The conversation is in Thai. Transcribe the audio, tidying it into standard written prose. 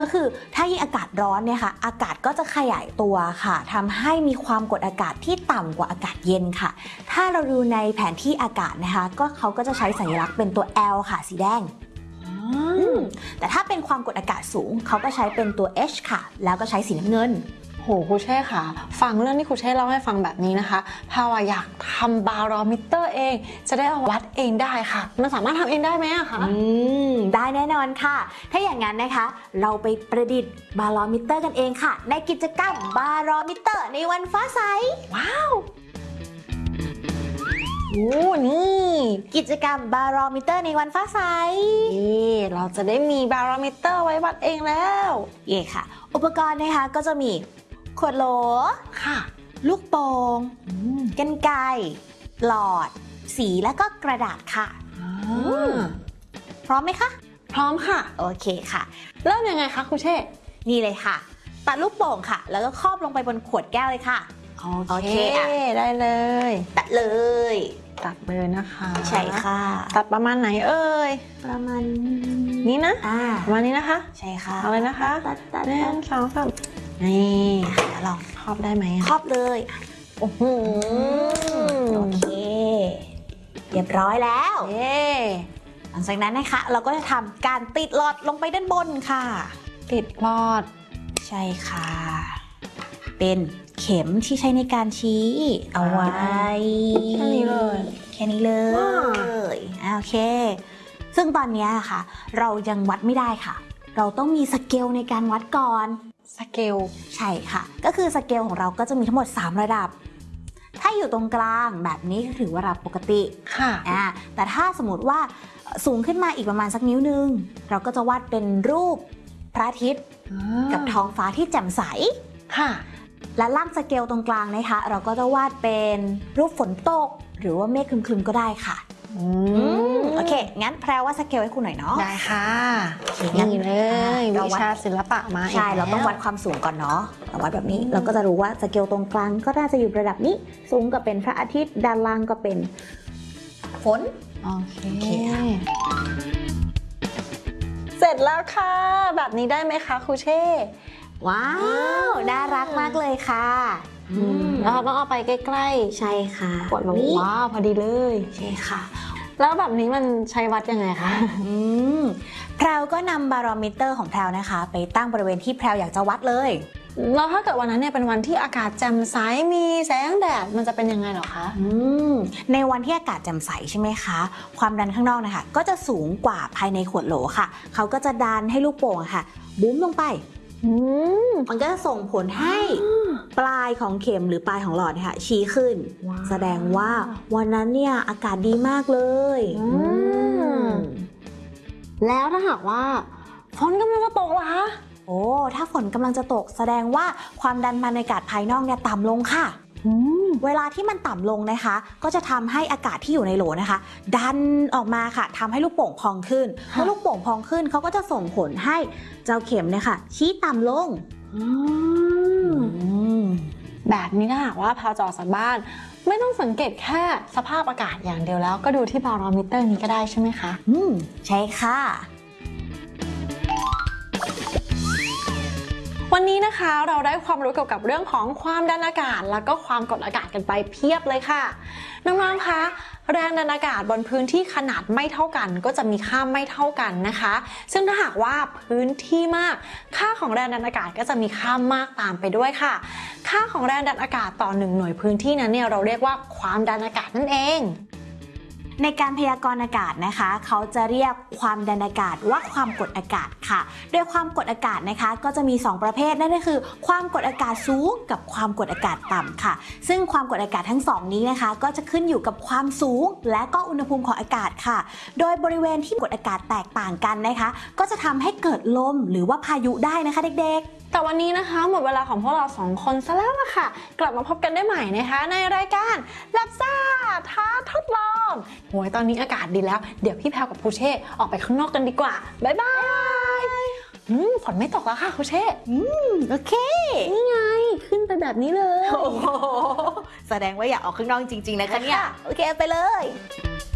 ก็คือถ้ายิ่งอากาศร้อนเนี่ยค่ะอากาศก็จะขยายตัวค่ะทำให้มีความกดอากาศที่ต่ำกว่าอากาศเย็นค่ะถ้าเราดูในแผนที่อากาศนะคะเขาก็จะใช้สัญลักษณ์เป็นตัว L ค่ะสีแดงแต่ถ้าเป็นความกดอากาศสูงเขาก็ใช้เป็นตัว H ค่ะแล้วก็ใช้สีน้ำเงินโหครูเช่ค่ะฟังเรื่องที่ครูเช่เล่าให้ฟังแบบนี้นะคะพาวอยากทำบาโรมิเตอร์เองจะได้เอาวัดเองได้ค่ะมันสามารถทำเองได้ไหมคะได้แน่นอนค่ะถ้าอย่างนั้นนะคะเราไปประดิษฐ์บาโรมิเตอร์กันเองค่ะในกิจกรรมบาโรมิเตอร์ในวันฟ้าใสว้าวโอ้นี่กิจกรรมบาโรมิเตอร์ในวันฟ้าใสเราจะได้มีบาโรมิเตอร์ไว้วัดเองแล้วค่ะอุปกรณ์นะคะก็จะมีขวดโหลค่ะลูกโป่งกรรไกรหลอดสีและก็กระดาษค่ะพร้อมไหมคะพร้อมค่ะโอเคค่ะเริ่มยังไงคะครูเช่นี่เลยค่ะตัดลูกโป่งค่ะแล้วก็ครอบลงไปบนขวดแก้วเลยค่ะโอเคได้เลยตัดเลยนะคะใช่ค่ะตัดประมาณไหนเอ่ยประมาณนี้นะประมาณนี้นะคะใช่ค่ะเอาเลยนะคะตัด 1 2 3 นี่ลองครอบได้ไหมครอบเลยโอ้โหโอเคเรียบร้อยแล้วหลังจากนั้นนะคะเราก็จะทำการติดหลอดลงไปด้านบนค่ะติดหลอดใช่ค่ะเป็นเข็มที่ใช้ในการชี้เอาไว้แค่นี้เลยโอเคซึ่งตอนนี้ค่ะเรายังวัดไม่ได้ค่ะเราต้องมีสเกลในการวัดก่อนสเกลใช่ค่ะก็คือสเกลของเราก็จะมีทั้งหมด3ระดับถ้าอยู่ตรงกลางแบบนี้ก็ถือว่าระดับปกติค่ะแต่ถ้าสมมติว่าสูงขึ้นมาอีกประมาณสักนิ้วนึงเราก็จะวาดเป็นรูปพระอาทิตย์กับท้องฟ้าที่แจ่มใสค่ะและล่างสเกลตรงกลางนะคะเราก็จะวาดเป็นรูปฝนตกหรือว่าเมฆคลึมๆก็ได้ค่ะโอเคงั้นแพรว่าสเกลให้คุณหน่อยเนาะได้ค่ะนี่เลยวิชาศิลปะมาใช่เราต้องวัดความสูงก่อนเนาะเราวัดแบบนี้เราก็จะรู้ว่าสเกลตรงกลางก็น่าจะอยู่ระดับนี้สูงก็เป็นพระอาทิตย์ด้านล่างก็เป็นฝนโอเคเสร็จแล้วค่ะแบบนี้ได้ไหมคะครูเช่ว้าวน่ารักมากเลยค่ะแล้วเราต้องเอาไปใกล้ๆใช่ค่ะกดลงว้าวพอดีเลยใช่ค่ะแล้วแบบนี้มันใช้วัดยังไงคะแพรวก็นำบาโรมิเตอร์ของแพรวนะคะไปตั้งบริเวณที่แพรวอยากจะวัดเลยแล้วถ้าเกิดวันนั้นเนี่ยเป็นวันที่อากาศแจ่มใสมีแสงแดดมันจะเป็นยังไงหรอคะในวันที่อากาศแจ่มใสใช่ไหมคะความดันข้างนอกนะคะก็จะสูงกว่าภายในขวดโหลค่ะเขาก็จะดันให้ลูกโป่งค่ะบุ้มลงไปมันก็จะส่งผลให้ปลายของเข็มหรือปลายของหลอดค่ะชี้ขึ้นแสดงว่าวันนั้นเนี่ยอากาศดีมากเลยแล้วถ้าหากว่าฝนกำลังจะตกล่ะคะถ้าฝนกำลังจะตกแสดงว่าความดันบรรยากาศภายนอกเนี่ยต่ำลงค่ะเวลาที่มันต่ำลงนะคะก็จะทำให้อากาศที่อยู่ในโหลนะคะดันออกมาค่ะทำให้ลูกโป่งพองขึ้นเมื่อลูกโป่งพองขึ้นเขาก็จะส่งผลให้เจ้าเข็มเนี่ยค่ะชี้ต่ำลงแบบนี้ถ้าหากว่าพาวจอสักบ้านไม่ต้องสังเกตแค่สภาพอากาศอย่างเดียวแล้วก็ดูที่บาโรมิเตอร์นี้ก็ได้ใช่ไหมคะใช่ค่ะวันนี้นะคะเราได้ความรู้เกี่ยวกับเรื่องของความดันอากาศแล้วก็ความกดอากาศกันไปเพียบเลยค่ะน้องๆคะแรงดันอากาศบนพื้นที่ขนาดไม่เท่ากันก็จะมีค่าไม่เท่ากันนะคะซึ่งถ้าหากว่าพื้นที่มากค่าของแรงดันอากาศก็จะมีค่ามากตามไปด้วยค่ะค่าของแรงดันอากาศต่อ1หน่วยพื้นที่นั้นเนี่ยเราเรียกว่าความดันอากาศนั่นเองในการพยากรณ์อากาศนะคะเขาจะเรียกความดันอากาศว่าความกดอากาศค่ะโดยความกดอากาศนะคะก็จะมี2ประเภทนั่นก็คือความกดอากาศสูงกับความกดอากาศต่ำค่ะซึ่งความกดอากาศทั้ง2นี้นะคะก็จะขึ้นอยู่กับความสูงและก็อุณหภูมิของอากาศค่ะโดยบริเวณที่กดอากาศแตกต่างกันนะคะก็จะทำให้เกิดลมหรือว่าพายุได้นะคะเด็กๆแต่วันนี้นะคะหมดเวลาของพวกเรา2คนซะแล้วล่ะค่ะกลับมาพบกันได้ใหม่นะคะในรายการลับซ่าท้าทดลองโหยตอนนี้อากาศดีแล้วเดี๋ยวพี่แพรกับครูเช่ออกไปข้างนอกกันดีกว่าบ๊ายบายฝนไม่ตกแล้วค่ะครูเช่โอเคนี่ไงขึ้นไปแบบนี้เลยแสดงว่าอยากออกข้างนอกจริงๆนะคะเนี่ยโอเคไปเลย